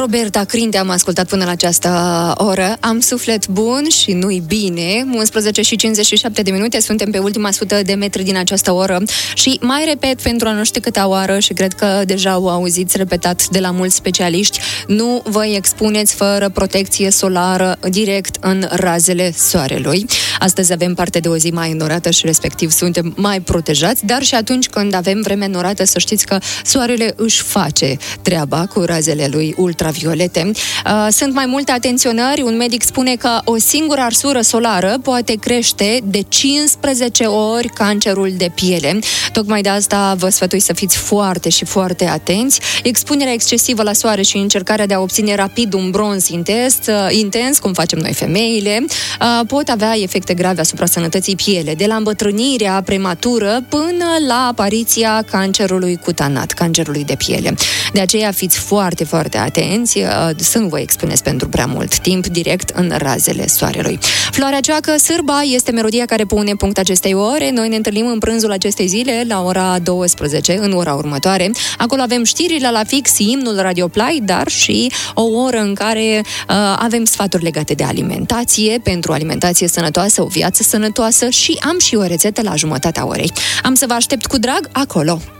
Roberta Crinte am ascultat până la această oră. Am suflet bun și nu-i bine. 11:57, suntem pe ultima 100 de metri din această oră. Și mai repet pentru a nu știu câta oară, și cred că deja o auziți repetat de la mulți specialiști, nu vă expuneți fără protecție solară direct în razele soarelui. Astăzi avem parte de o zi mai înnorată și respectiv suntem mai protejați, dar și atunci când avem vreme înnorată, să știți că soarele își face treaba cu razele lui ultraviolete. Sunt mai multe atenționări. Un medic spune că o singură arsură solară poate crește de 15 ori cancerul de piele. Tocmai de asta vă sfătui să fiți foarte și foarte atenți. Expunerea excesivă la soare și încercarea de a obține rapid un bronz intens, cum facem noi femeile, pot avea efecte grave asupra sănătății piele, de la îmbătrânirea prematură până la apariția cancerului cutanat, cancerului de piele. De aceea fiți foarte, foarte atenți să nu vă expuneți pentru prea mult timp direct în razele soarelui. Floarea Cioacă, Sârba, este melodia care pune punct acestei ore. Noi ne întâlnim în prânzul acestei zile la ora 12, în ora următoare. Acolo avem știrile la fix, imnul Radio Play, dar și o oră în care avem sfaturi legate de alimentație, pentru o alimentație sănătoasă, o viață sănătoasă, și am și o rețetă la jumătatea orei. Am să vă aștept cu drag acolo.